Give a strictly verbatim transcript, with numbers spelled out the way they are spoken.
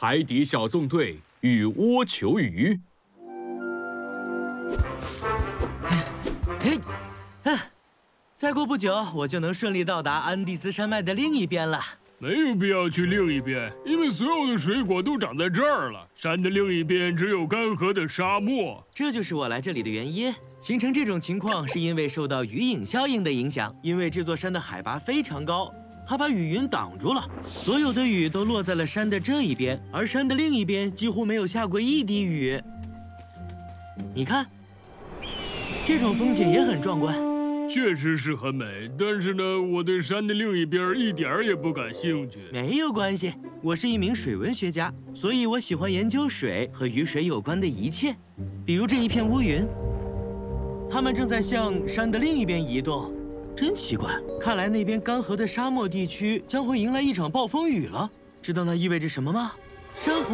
海底小纵队与蜗球鱼。 嘿，啊，再过不久，我就能顺利到达安第斯山脉的另一边了。 没有必要去另一边，因为所有的水果都长在这儿了。山的另一边只有干涸的沙漠。 这就是我来这里的原因。形成这种情况是因为受到雨影效应的影响，因为这座山的海拔非常高。 它把雨云挡住了，所有的雨都落在了山的这一边，而山的另一边几乎没有下过一滴雨。你看，这种风景也很壮观。 确实是很美，但是呢，我对山的另一边一点儿也不感兴趣。 没有关系，我是一名水文学家，所以我喜欢研究水和与水有关的一切，比如这一片乌云，它们正在向山的另一边移动。 真奇怪，看来那边干涸的沙漠地区将会迎来一场暴风雨了。知道那意味着什么吗？山洪。